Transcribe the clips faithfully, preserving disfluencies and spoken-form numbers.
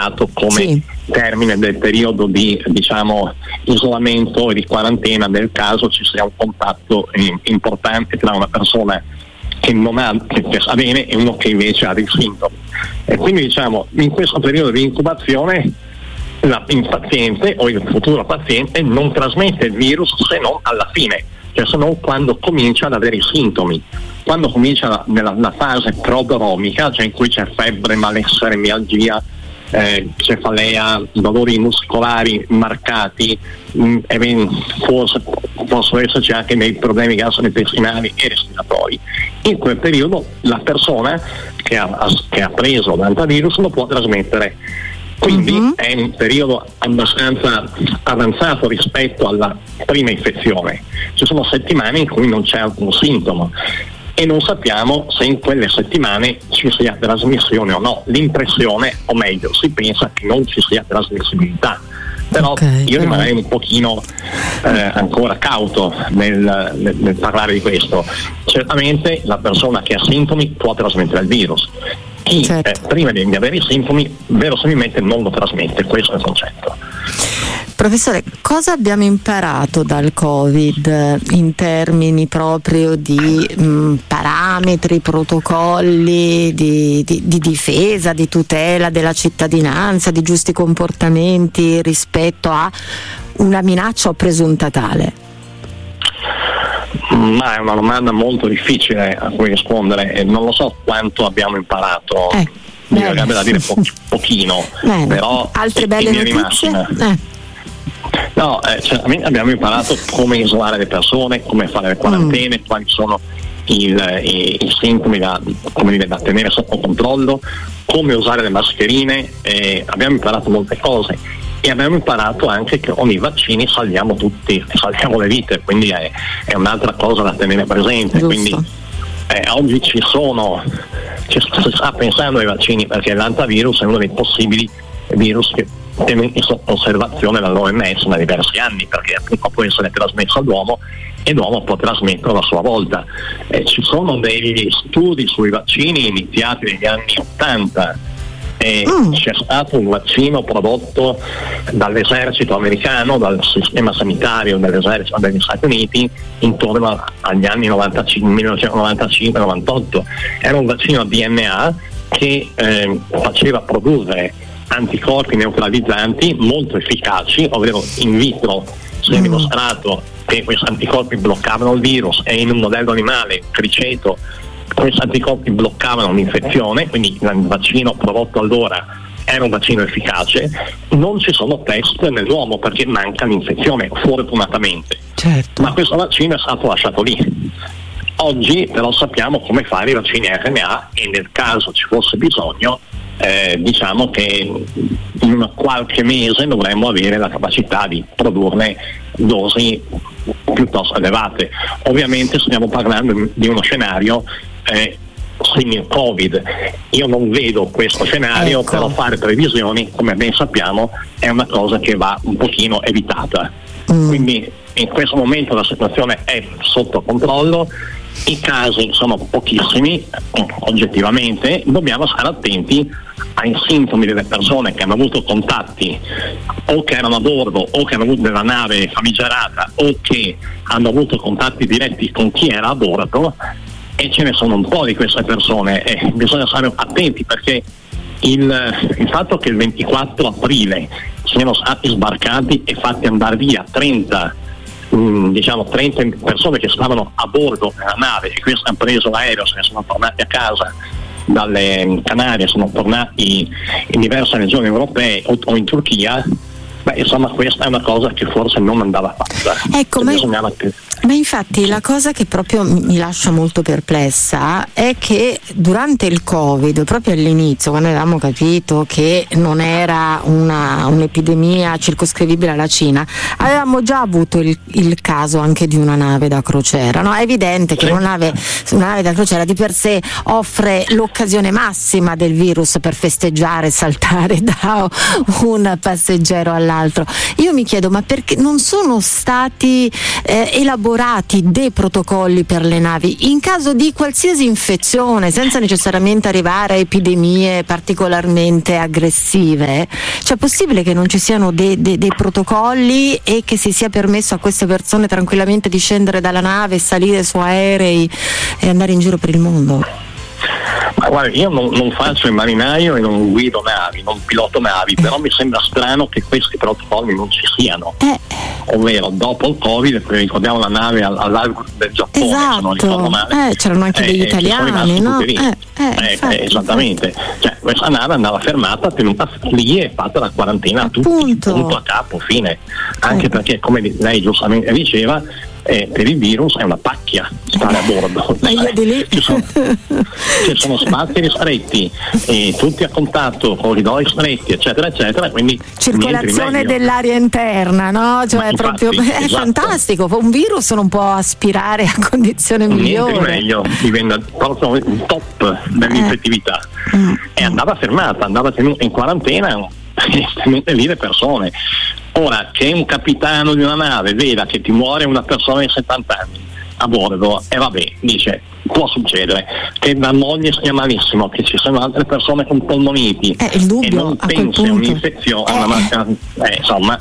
dato come sì. termine del periodo di, diciamo, isolamento e di quarantena nel caso ci sia un contatto eh, importante tra una persona che non ha, che, che sta bene e uno che invece ha dei sintomi. E quindi, diciamo, in questo periodo di incubazione la, il paziente o il futuro paziente non trasmette il virus se non alla fine, cioè se non quando comincia ad avere i sintomi. Quando comincia la, nella la fase prodromica, cioè in cui c'è febbre, malessere, mialgia, eh, cefalea, dolori muscolari marcati, mh, e ben, forse possono esserci anche dei problemi gastrointestinali e respiratori. In quel periodo la persona che ha, che ha preso l'antivirus lo può trasmettere. Quindi uh-huh. è un periodo abbastanza avanzato rispetto alla prima infezione. Ci sono settimane in cui non c'è alcun sintomo e non sappiamo se in quelle settimane ci sia trasmissione o no. L'impressione, o meglio, si pensa che non ci sia trasmissibilità. Però okay, io però... rimarrei un pochino eh, ancora cauto nel, nel, nel parlare di questo. Certamente la persona che ha sintomi può trasmettere il virus. Chi certo. eh, prima di avere i sintomi verosimilmente non lo trasmette, questo è il concetto. Professore, cosa abbiamo imparato dal Covid in termini proprio di mh, parametri, protocolli di, di, di difesa, di tutela della cittadinanza, di giusti comportamenti rispetto a una minaccia o presunta tale? Ma è una domanda molto difficile a cui rispondere e non lo so quanto abbiamo imparato. Eh, mi verrebbe da dire po- pochino, bene. Però altre belle notizie? Eh. No, eh, certamente abbiamo imparato come isolare le persone, come fare le quarantene, mm. quali sono il, i, i sintomi da, come dire, da tenere sotto controllo, come usare le mascherine, eh, abbiamo imparato molte cose e abbiamo imparato anche che con i vaccini salviamo tutti, salviamo le vite, quindi è, è un'altra cosa da tenere presente. Giusto. Quindi eh, oggi ci sono, ci, si sta pensando ai vaccini perché l'antivirus è uno dei possibili virus che in osservazione dall'O M S da diversi anni, perché può essere trasmesso all'uomo e l'uomo può trasmetterlo a sua volta. Eh, ci sono degli studi sui vaccini iniziati negli anni ottanta e mm. c'è stato un vaccino prodotto dall'esercito americano, dal sistema sanitario dell'esercito degli Stati Uniti intorno agli anni novantacinque, millenovecentonovantacinque novantotto. Era un vaccino D N A che eh, faceva produrre anticorpi neutralizzanti molto efficaci, ovvero in vitro si è dimostrato che questi anticorpi bloccavano il virus e in un modello animale, criceto, questi anticorpi bloccavano l'infezione, quindi il vaccino prodotto allora era un vaccino efficace. Non ci sono test nell'uomo perché manca l'infezione, fortunatamente. Certo. Ma questo vaccino è stato lasciato lì. Oggi però sappiamo come fare i vaccini R N A e nel caso ci fosse bisogno Eh, diciamo che in una qualche mese dovremmo avere la capacità di produrne dosi piuttosto elevate. Ovviamente stiamo parlando di uno scenario eh, simile Covid. Io non vedo questo scenario, ecco. Però fare previsioni, come ben sappiamo, è una cosa che va un pochino evitata. Mm. Quindi in questo momento la situazione è sotto controllo. I casi sono pochissimi, oggettivamente, dobbiamo stare attenti ai sintomi delle persone che hanno avuto contatti o che erano a bordo o che hanno avuto della nave famigerata o che hanno avuto contatti diretti con chi era a bordo, e ce ne sono un po' di queste persone e bisogna stare attenti perché il, il fatto che il ventiquattro aprile siano stati sbarcati e fatti andare via trenta Mm, diciamo trenta persone che stavano a bordo della nave e questi hanno preso l'aereo, se ne sono tornati a casa dalle Canarie, sono tornati in diverse regioni europee o, o in Turchia. Beh, insomma, questa è una cosa che forse non andava fatta. Ecco, ma, ma infatti la cosa che proprio mi lascia molto perplessa è che durante il Covid, proprio all'inizio, quando avevamo capito che non era una, un'epidemia circoscrivibile alla Cina, avevamo già avuto il, il caso anche di una nave da crociera, no? È evidente che una nave, una nave da crociera di per sé offre l'occasione massima del virus per festeggiare e saltare da un passeggero all'altro. Io mi chiedo, ma perché non sono stati eh, elaborati elaborati dei protocolli per le navi in caso di qualsiasi infezione, senza necessariamente arrivare a epidemie particolarmente aggressive? Cioè, è possibile che non ci siano dei, dei, dei protocolli e che si sia permesso a queste persone tranquillamente di scendere dalla nave, salire su aerei e andare in giro per il mondo? Ma guarda, io non, non faccio il marinaio e non guido navi, non piloto navi, però mi sembra strano che questi protocolli non ci siano. Eh. Ovvero, dopo il Covid, ricordiamo la nave al, al largo del Giappone, esatto. se non ricordo male. Eh, c'erano anche degli eh, italiani, no? Eh, eh, eh, infatti, eh, esattamente. infatti. Cioè, questa nave andava fermata, tenuta lì e fatta la quarantena a tutti, punto a capo, fine. Anche eh. perché, come lei giustamente diceva, Eh, per il virus è una pacchia stare a bordo. Ma io di lì. Ci sono, ci sono spazi ristretti, e tutti a contatto, corridoi stretti, eccetera, eccetera. Quindi circolazione dell'aria interna, no? Cioè, infatti, proprio è esatto. fantastico. Un virus non può aspirare a condizione migliore. Niente di meglio, diventa proprio il top dell'infettività. Eh. Mm. E andava fermata, andava tenuta in quarantena, tenute lì le persone. Ora, che un capitano di una nave veda che ti muore una persona di settanta anni a bordo, e eh, vabbè, dice, può succedere, che la moglie sia malissimo, che ci siano altre persone con polmoniti, eh, il dubbio, e non pensi a un'infezione, eh. una, eh, insomma.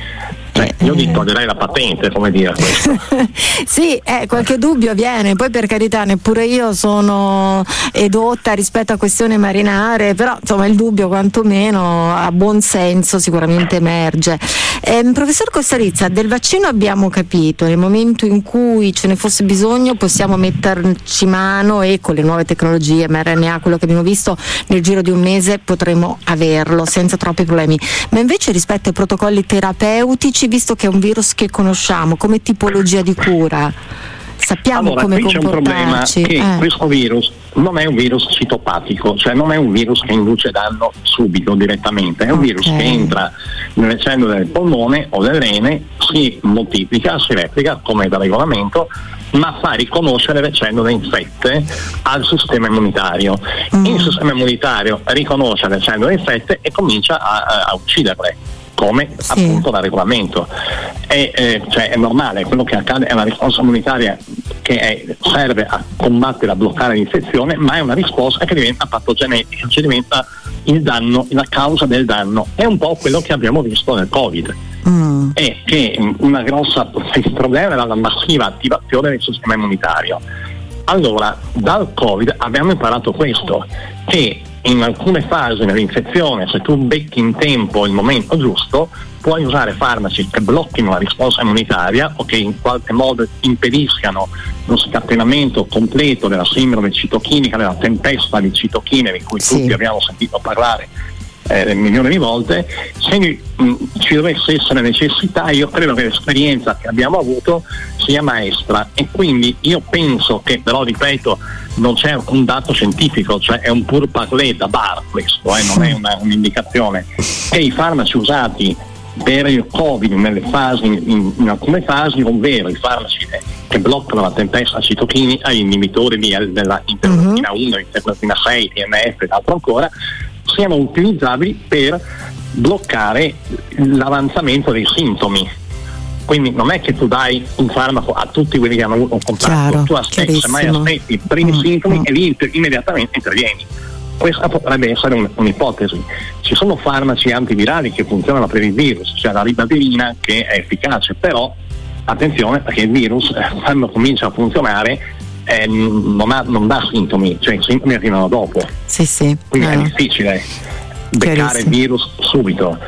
Eh, io gli toglierei la patente, come dire questo. Sì, eh, qualche dubbio viene, poi per carità neppure io sono edotta rispetto a questioni marinare, però insomma il dubbio quantomeno a buon senso sicuramente emerge. Eh, professor Costarizza, del vaccino abbiamo capito, nel momento in cui ce ne fosse bisogno possiamo metterci mano e con le nuove tecnologie M R N A, quello che abbiamo visto, nel giro di un mese potremo averlo senza troppi problemi, ma invece rispetto ai protocolli terapeutici, visto che è un virus che conosciamo, come tipologia di cura sappiamo allora, come qui comportarci? C'è un problema che eh. questo virus non è un virus citopatico, cioè non è un virus che induce danno subito direttamente, è un okay. virus che entra nelle cellule del polmone o del rene, si moltiplica, si replica come da regolamento, ma fa riconoscere le cellule infette al sistema immunitario. Mm. Il sistema immunitario riconosce le cellule infette e comincia a, a, a ucciderle, come sì. appunto da regolamento. E, eh, cioè è normale, quello che accade è una risposta immunitaria che è, serve a combattere, a bloccare l'infezione, ma è una risposta che diventa patogenetica, cioè diventa il danno, la causa del danno. È un po' quello che abbiamo visto nel Covid. Mm. È che una grossa il problema era la massiva attivazione del sistema immunitario. Allora, dal Covid abbiamo imparato questo, che in alcune fasi dell'infezione, se tu becchi in tempo il momento giusto, puoi usare farmaci che blocchino la risposta immunitaria o che in qualche modo impediscano lo scatenamento completo della sindrome citochinica, della tempesta di citochine di cui sì. tutti abbiamo sentito parlare eh, milioni di volte. Se mh, ci dovesse essere necessità, io credo che l'esperienza che abbiamo avuto sia maestra, e quindi io penso che, però ripeto, non c'è un dato scientifico, cioè è un pur parler da bar questo, eh, non è una, un'indicazione, che i farmaci usati per il Covid nelle fasi, in, in alcune fasi, ovvero i farmaci che bloccano la tempesta citochinica, gli inibitori di, della interleuchina uh-huh. uno, interleuchina sei, T N F ed altro ancora, siano utilizzabili per bloccare l'avanzamento dei sintomi. Quindi non è che tu dai un farmaco a tutti quelli che hanno avuto un contatto, chiaro, tu aspetti, semmai aspetti i primi mm, sintomi mm. e lì immediatamente intervieni. Questa potrebbe essere un, un'ipotesi. Ci sono farmaci antivirali che funzionano per il virus, cioè la ribavirina che è efficace, però attenzione, perché il virus eh, quando comincia a funzionare eh, non, ha, non dà sintomi, cioè i sintomi arrivano dopo. Sì, sì. Quindi no. è difficile beccare il virus subito.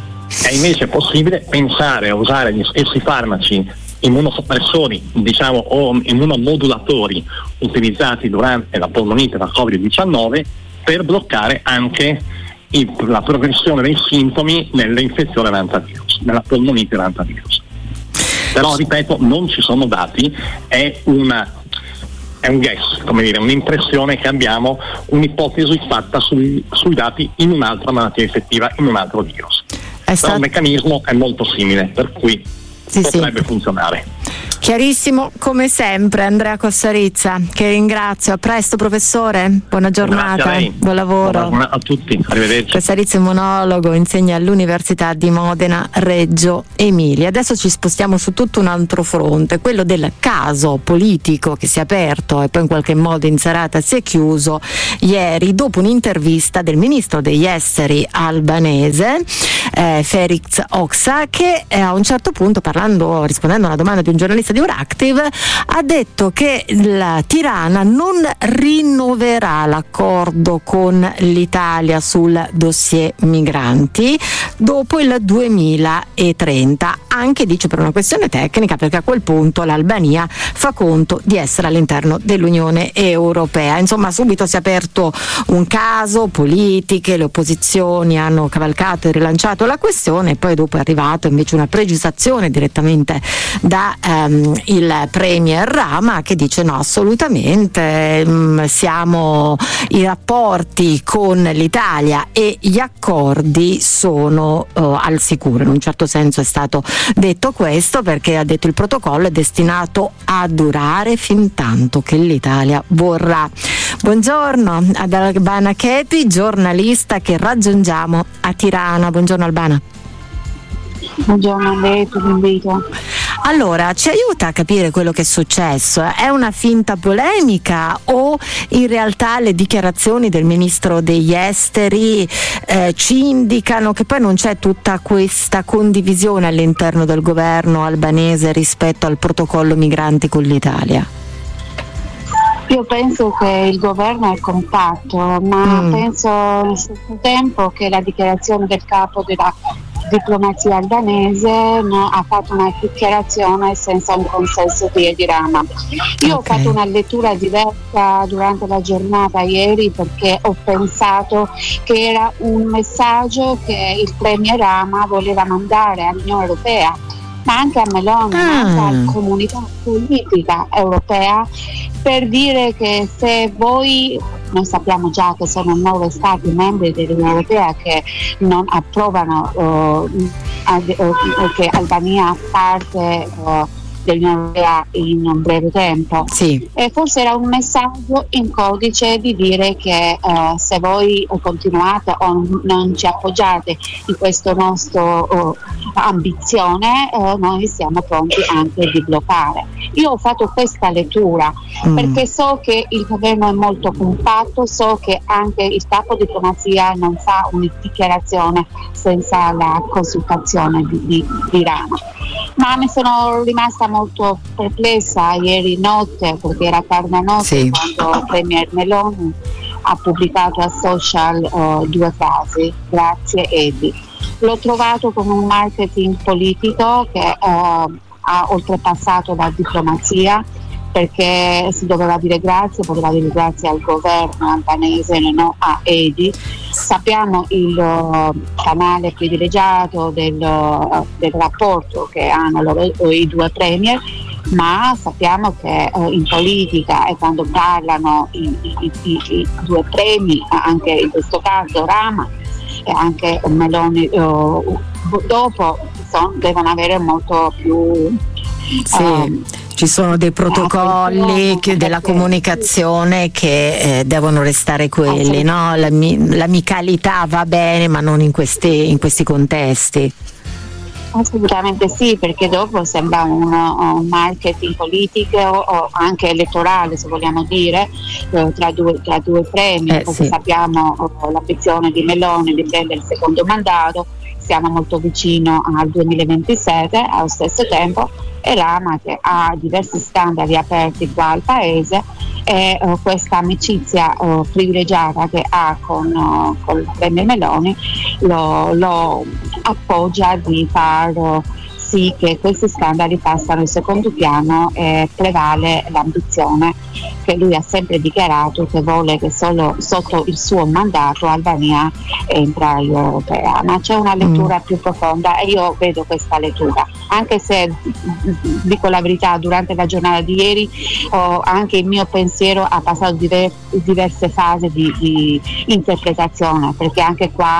È invece possibile pensare a usare gli stessi farmaci immunosoppressori, diciamo, o immunomodulatori utilizzati durante la polmonite da covid diciannove per bloccare anche il, la progressione dei sintomi nell'infezione da antivirus, nella polmonite da antivirus. Però ripeto, non ci sono dati, è una è un guess, come dire, un'impressione che abbiamo, un'ipotesi fatta sui, sui dati in un'altra malattia infettiva, in un altro virus. È stato... Però il meccanismo è molto simile, per cui sì, potrebbe sì. funzionare. Chiarissimo come sempre Andrea Cossarizza, che ringrazio. A presto professore, buona giornata, buon lavoro. Buona a tutti, arrivederci. Cossarizza è immunologo, insegna all'Università di Modena Reggio Emilia. Adesso ci spostiamo su tutto un altro fronte, quello del caso politico che si è aperto e poi in qualche modo in serata si è chiuso ieri dopo un'intervista del ministro degli esteri albanese eh, Feric Oksa, che eh, a un certo punto, parlando, rispondendo a una domanda di un giornalista di Euractiv, ha detto che la Tirana non rinnoverà l'accordo con l'Italia sul dossier migranti dopo il duemilatrenta, anche dice per una questione tecnica, perché a quel punto l'Albania fa conto di essere all'interno dell'Unione Europea. Insomma, subito si è aperto un caso, politiche, le opposizioni hanno cavalcato e rilanciato la questione, e poi dopo è arrivata invece una precisazione direttamente da ehm, il premier Rama, che dice no, assolutamente mh, siamo, i rapporti con l'Italia e gli accordi sono uh, al sicuro. In un certo senso è stato detto questo, perché ha detto il protocollo è destinato a durare fin tanto che l'Italia vorrà. Buongiorno ad Albana Chepi, giornalista che raggiungiamo a Tirana. Buongiorno Albana. Buongiorno a lei, per l'invito. Allora, ci aiuta a capire quello che è successo? È una finta polemica o in realtà le dichiarazioni del ministro degli esteri eh, ci indicano che poi non c'è tutta questa condivisione all'interno del governo albanese rispetto al protocollo migranti con l'Italia? Io penso che il governo è compatto, ma mm. penso allo stesso tempo che la dichiarazione del capo della diplomazia albanese no, ha fatto una dichiarazione senza un consenso di Edi Rama. Io okay. ho fatto una lettura diversa durante la giornata ieri, perché ho pensato che era un messaggio che il premier Rama voleva mandare all'Unione Europea, ma anche a Meloni, ah. anche alla comunità politica europea, per dire che se voi, noi sappiamo già che sono nove stati membri dell'Unione Europea che non approvano uh, ad, uh, che Albania parte uh, dell'Unione Europea in un breve tempo, sì. E forse era un messaggio in codice di dire che uh, se voi continuate o non ci appoggiate in questo nostro uh, ambizione, uh, noi siamo pronti anche di bloccare. Io ho fatto questa lettura mm. perché so che il governo è molto compatto, so che anche il capo diplomazia non fa una dichiarazione senza la consultazione di, di, di Rama. Ma mi sono rimasta molto perplessa ieri notte, perché era tarda notte, sì. quando il premier Meloni ha pubblicato a social uh, due frasi: grazie Edi. L'ho trovato come un marketing politico che uh, ha oltrepassato la diplomazia, perché si doveva dire grazie, poteva dire grazie al governo albanese, non a Edi. Sappiamo il uh, canale privilegiato del, uh, del rapporto che hanno loro, i due premier, ma sappiamo che uh, in politica, e quando parlano i, i, i, i due premi, anche in questo caso Rama e anche Meloni uh, dopo, son, devono avere molto più sì. um, ci sono dei protocolli che, della comunicazione che eh, devono restare quelli, no? L'ami- l'amicalità va bene, ma non in questi, in questi contesti. Assolutamente sì, perché dopo sembra un, un marketing politico o anche elettorale, se vogliamo dire, eh, tra due, tra due premi, eh, perché sì. sappiamo oh, l'ambizione di Meloni di prendere il secondo mandato, siamo molto vicino al duemilaventisette, allo stesso tempo, e Rama che ha diversi scandali aperti qua al paese, e uh, questa amicizia uh, privilegiata che ha con, uh, con il premier Meloni lo, lo appoggia di far uh, sì che questi scandali passano in secondo piano e prevale l'ambizione che lui ha sempre dichiarato, che vuole che solo sotto il suo mandato Albania entra in Europea. Ma c'è una lettura mm. più profonda, e io vedo questa lettura, anche se dico la verità, durante la giornata di ieri oh, anche il mio pensiero ha passato diver- diverse fasi di, di interpretazione, perché anche qua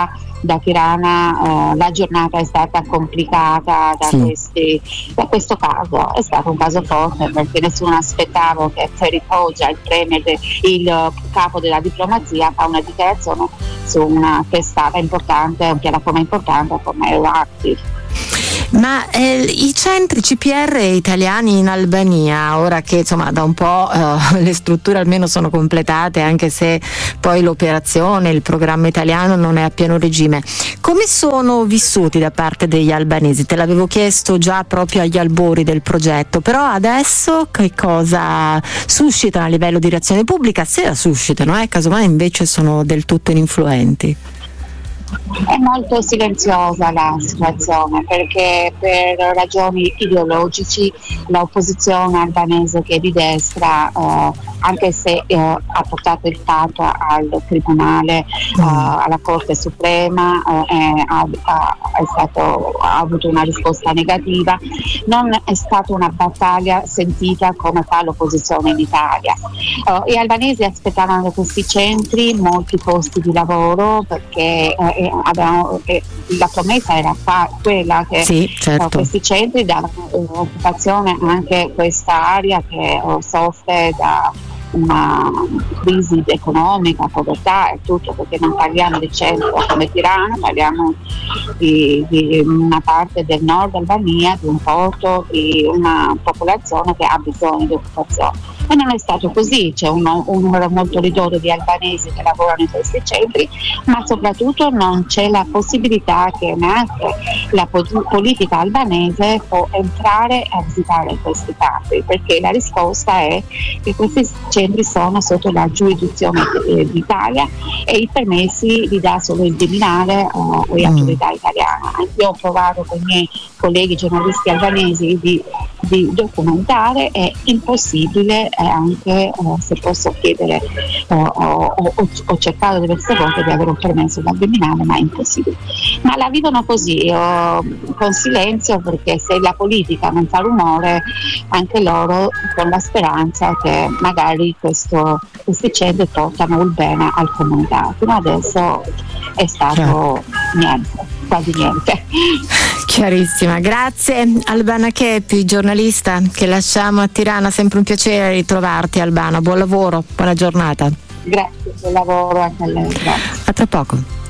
da Tirana eh, la giornata è stata complicata da, sì. questi, da questo caso. È stato un caso forte perché nessuno aspettava che Terry Poggia, il premier, de, il capo della diplomazia, fa una dichiarazione su una testata importante, un piattaforma importante come Euractiv. Ma eh, i centri C P R italiani in Albania, ora che insomma da un po' eh, le strutture almeno sono completate, anche se poi l'operazione, il programma italiano non è a pieno regime, come sono vissuti da parte degli albanesi? Te l'avevo chiesto già proprio agli albori del progetto, però adesso che cosa suscitano a livello di reazione pubblica, se la suscitano, eh, casomai invece sono del tutto ininfluenti? È molto silenziosa la situazione perché per ragioni ideologici l'opposizione albanese, che è di destra, eh, anche se eh, ha portato il fatto al Tribunale, eh, alla Corte Suprema, eh, ha, ha, è stato, ha avuto una risposta negativa, non è stata una battaglia sentita come fa l'opposizione in Italia. Eh, gli albanesi aspettavano da questi centri molti posti di lavoro perché eh, Abbiamo, eh, la promessa era fa, quella che sì, certo. uh, questi centri davano uh, occupazione anche a questa area che uh, soffre da una crisi economica, povertà e tutto, perché non parliamo di centro come Tirana, parliamo di, di una parte del nord Albania, di un porto, di una popolazione che ha bisogno di occupazione. E non è stato così, c'è un, un numero molto ridotto di albanesi che lavorano in questi centri, ma soprattutto non c'è la possibilità che neanche la po- politica albanese può entrare a visitare questi campi, perché la risposta è che questi centri sono sotto la giurisdizione d'Italia e i permessi li dà solo il Viminale o le autorità italiane. Io ho provato con i miei colleghi giornalisti albanesi di, di documentare, è impossibile. E anche eh, se posso chiedere, eh, ho, ho, ho cercato diverse volte di avere un permesso dal Viminale, ma è impossibile. Ma la vivono così, eh, con silenzio, perché se la politica non fa rumore, anche loro con la speranza che magari questo, questi centri portano il bene al comunità. Fino adesso è stato niente, quasi niente. Chiarissima, grazie Albana Chepi, giornalista che lasciamo a Tirana, sempre un piacere ritrovarti Albana, buon lavoro, buona giornata. Grazie, buon lavoro anche a lei. Grazie. A tra poco.